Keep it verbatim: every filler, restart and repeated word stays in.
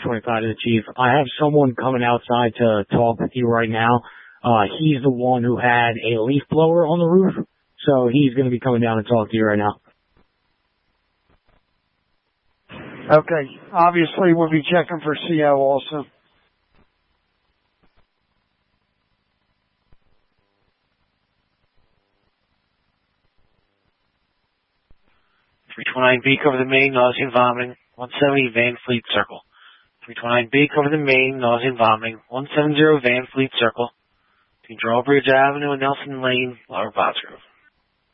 twenty-five to the Chief. I have someone coming outside to talk with you right now. Uh, he's the one who had a leaf blower on the roof, so he's going to be coming down and talk to you right now. Okay. Obviously, we'll be checking for C O also. three twenty-nine B, cover the main, nausea and vomiting, one seventy Van Fleet Circle. three twenty-nine B, cover the main, nausea and vomiting, one seventy Van Fleet Circle, between Drawbridge Avenue and Nelson Lane, Lower Bosgrove.